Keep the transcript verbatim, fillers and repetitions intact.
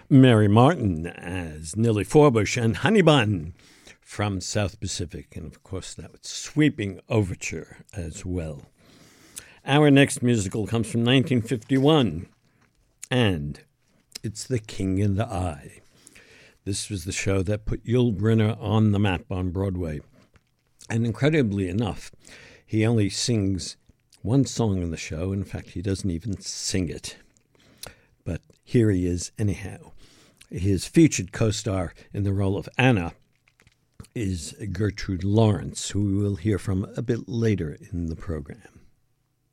Mary Martin as Nilly Forbush and Honey Bun from South Pacific. And, of course, that was Sweeping Overture as well. Our next musical comes from nineteen fifty-one, and it's The King in the Eye. This was the show that put Yul Brynner on the map on Broadway. And incredibly enough, he only sings one song in the show. In fact, he doesn't even sing it. But here he is anyhow. His featured co-star in the role of Anna is Gertrude Lawrence, who we will hear from a bit later in the program.